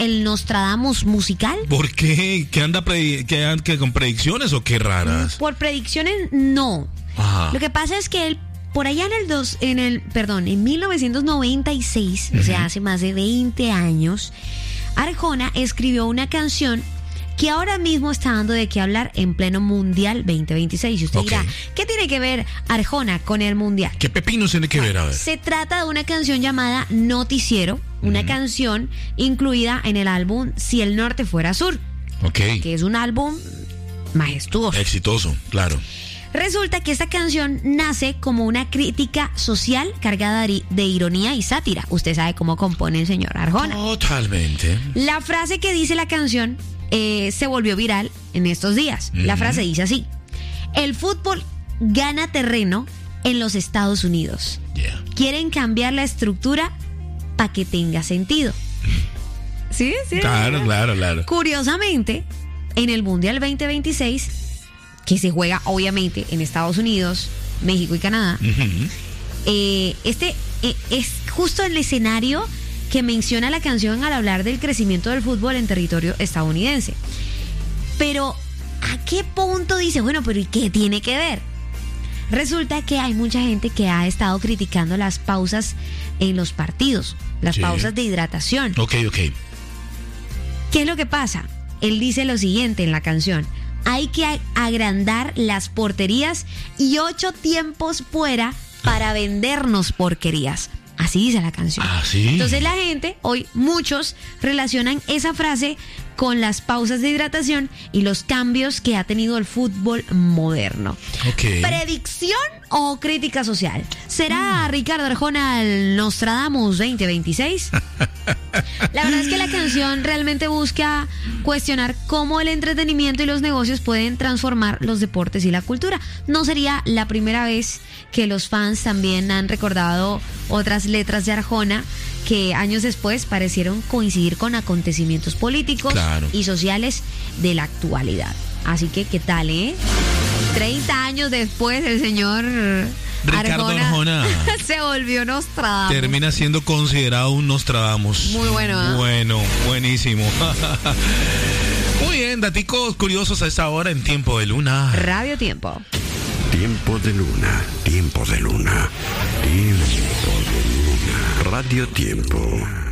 el Nostradamus musical. ¿Por qué? ¿Qué anda con predicciones o qué raras? Por predicciones, no. Ajá. Lo que pasa es que él, por allá en 1996, o sea, hace más de 20 años, Arjona escribió una canción que ahora mismo está dando de qué hablar en pleno Mundial 2026. Y usted dirá, ¿qué tiene que ver Arjona con el Mundial? ¿Qué pepinos tiene que ver? A ver. Se trata de una canción llamada Noticiero, una canción incluida en el álbum Si el Norte Fuera Sur, que es un álbum majestuoso. Exitoso, claro. Resulta que esta canción nace como una crítica social cargada de ironía y sátira. Usted sabe cómo compone el señor Arjona. Totalmente. La frase que dice la canción se volvió viral en estos días. La frase dice así: el fútbol gana terreno en los Estados Unidos. Quieren cambiar la estructura para que tenga sentido. ¿Sí? Claro. Curiosamente, en el Mundial 2026, que se juega obviamente en Estados Unidos, México y Canadá, es justo el escenario que menciona la canción al hablar del crecimiento del fútbol en territorio estadounidense. Pero, ¿a qué punto dice, bueno, pero ¿y qué tiene que ver? Resulta que hay mucha gente que ha estado criticando las pausas en los partidos, las pausas de hidratación. Ok. ¿Qué es lo que pasa? Él dice lo siguiente en la canción: hay que agrandar las porterías y 8 tiempos fuera para vendernos porquerías. Así dice la canción. ¿Ah, sí? Entonces la gente, hoy muchos relacionan esa frase con las pausas de hidratación y los cambios que ha tenido el fútbol moderno. ¿Predicción o crítica social? ¿Será Ricardo Arjona el Nostradamus 2026? La verdad es que la canción realmente busca cuestionar cómo el entretenimiento y los negocios pueden transformar los deportes y la cultura. No sería la primera vez que los fans también han recordado otras letras de Arjona que años después parecieron coincidir con acontecimientos políticos y sociales de la actualidad. Así que, ¿qué tal, 30 años después, el señor Ricardo Arjona se volvió Nostradamus. Termina siendo considerado un Nostradamus. Muy bueno, Bueno, buenísimo. Muy bien, daticos curiosos a esta hora en Tiempo de Luna. Radio Tiempo. Tiempo de Luna, Tiempo de Luna, Tiempo de Luna. Radio Tiempo.